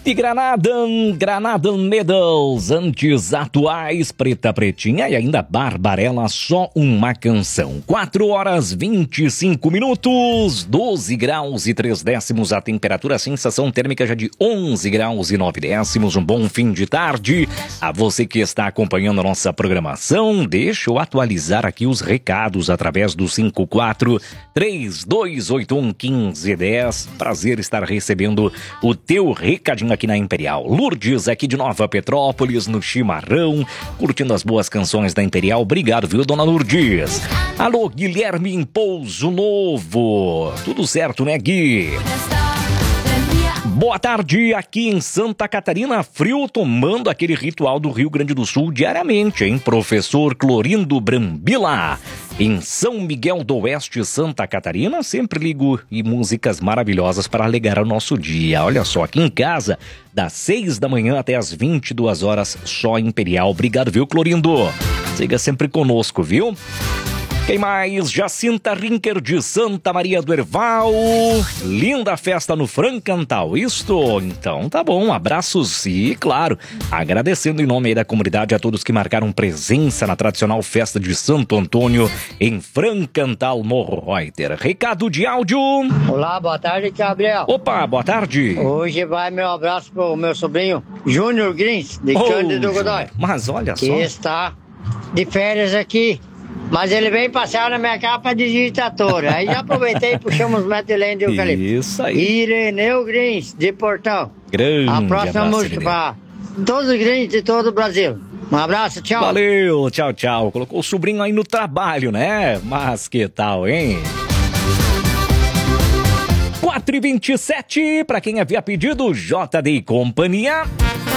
E Granadan Needles, antes atuais, Preta Pretinha e ainda Barbarella, só uma canção. 4h25, 12 graus e 3 décimos a temperatura, a sensação térmica já de 11 graus e 9 décimos. Um bom fim de tarde a você que está acompanhando a nossa programação. Deixa eu atualizar aqui os recados através do 54-3281-1510. Prazer estar recebendo o teu recadinho aqui na Imperial. Lourdes, aqui de Nova Petrópolis, no Chimarrão, curtindo as boas canções da Imperial. Obrigado, viu, dona Lourdes? Alô, Guilherme em Pouso Novo. Tudo certo, né, Gui? Boa tarde, aqui em Santa Catarina, frio, tomando aquele ritual do Rio Grande do Sul diariamente, hein? Professor Clorindo Brambila. Em São Miguel do Oeste, Santa Catarina, sempre ligo e músicas maravilhosas para alegrar o nosso dia. Olha só, aqui em casa, das 6 da manhã até as 22 horas, só Imperial. Obrigado, viu, Clorindo? Siga sempre conosco, viu? Quem mais? Jacinta Rinker de Santa Maria do Herval. Linda festa no Francantal. Isto? Então tá bom. Abraços e, claro, agradecendo em nome aí da comunidade a todos que marcaram presença na tradicional festa de Santo Antônio em Francantal, Morro Reuter. Recado de áudio. Olá, boa tarde, Gabriel. Opa, boa tarde. Hoje vai meu abraço pro meu sobrinho Júnior Grins, de Cândido Godoy. Mas olha só. Que está de férias aqui. Mas ele veio passear na minha capa de digitatora. Aí já aproveitei e puxamos o metilene de eucalipto. Isso aí. Ireneu Grins, de Portão. Grande a próxima abraço, música para todos os Grins de todo o Brasil. Um abraço, tchau. Valeu, tchau, tchau. Colocou o sobrinho aí no trabalho, né? Mas que tal, hein? 4h27, pra quem havia pedido, JD e Companhia.